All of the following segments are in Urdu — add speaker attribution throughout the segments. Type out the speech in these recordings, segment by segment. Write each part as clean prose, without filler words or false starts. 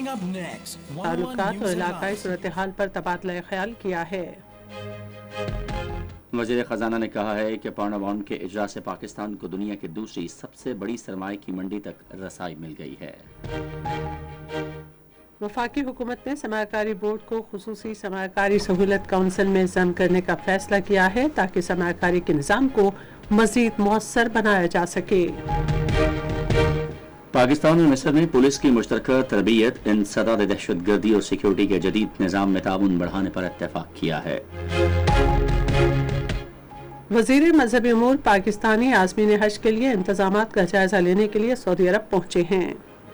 Speaker 1: تعلقات اور علاقائی صورتحال پر تبادلہ خیال کیا ہے۔
Speaker 2: وزیر خزانہ نے کہا ہے کہ پارنا بانڈ کے اجرا سے پاکستان کو دنیا کی دوسری سب سے بڑی سرمایہ کی منڈی تک رسائی مل گئی ہے۔
Speaker 1: وفاقی حکومت نے سرمایہ کاری بورڈ کو خصوصی سرمایہ کاری سہولت کونسل میں ضم کرنے کا فیصلہ کیا ہے تاکہ سرمایہ کاری کے نظام کو مزید مؤثر بنایا جا سکے۔
Speaker 2: پاکستان اور مصر نے پولیس کی مشترکہ تربیت انسداد دہشت گردی اور سیکیورٹی کے جدید نظام میں تعاون بڑھانے پر اتفاق کیا ہے۔
Speaker 1: وزیر مذہبی امور پاکستانی عازمین حج کے لیے انتظامات کا جائزہ لینے کے لیے سعودی عرب پہنچے ہیں۔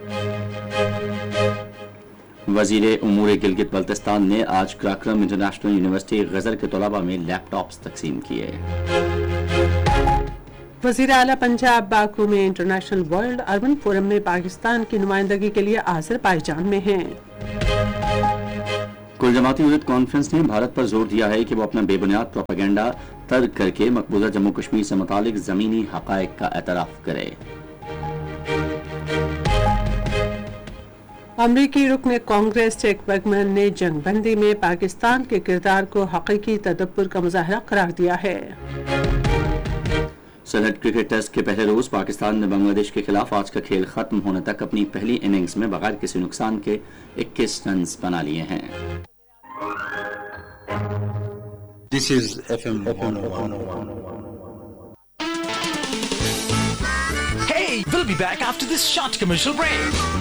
Speaker 2: وزیر امور گلگت بلتستان نے آج کراکرم انٹرنیشنل یونیورسٹی غزر کے طلباء میں لیپ ٹاپس تقسیم کیے۔
Speaker 1: وزیر اعلیٰ پنجاب باکو میں انٹرنیشنل ورلڈ اربن فورم میں پاکستان کی نمائندگی کے لیے آذربائیجان میں ہیں۔
Speaker 2: کل جماعتی یونٹ کانفرنس نے بھارت پر زور دیا ہے کہ وہ اپنا بے بنیاد پروپیگنڈا ترک کر کے مقبوضہ جموں کشمیر سے متعلق زمینی حقائق کا اعتراف کرے۔
Speaker 1: امریکی رکن کانگریس چیک برگمن نے جنگ بندی میں پاکستان کے کردار کو حقیقی تدبر کا مظاہرہ قرار دیا ہے۔
Speaker 2: سرحد کرکٹ ٹیسٹ کے پہلے روز پاکستان نے بنگلہ دیش کے خلاف آج کا کھیل ختم ہونے تک اپنی پہلی اننگز میں بغیر کسی نقصان کے 21 رنز بنا لیے ہیں۔
Speaker 3: This is FM 101.
Speaker 4: Hey, we'll be back after this short commercial break.